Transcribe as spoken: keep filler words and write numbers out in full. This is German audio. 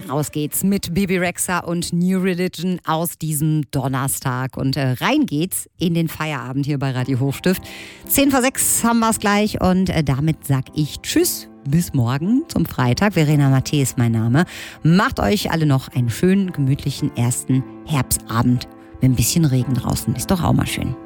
Raus geht's mit Bebe Rexha und New Religion aus diesem Donnerstag. Und äh, rein geht's in den Feierabend hier bei Radio Hochstift. Zehn vor sechs haben wir es gleich und äh, damit sag ich Tschüss. Bis morgen zum Freitag. Verena Matthä ist mein Name. Macht euch alle noch einen schönen, gemütlichen ersten Herbstabend. Mit ein bisschen Regen draußen. Ist doch auch mal schön.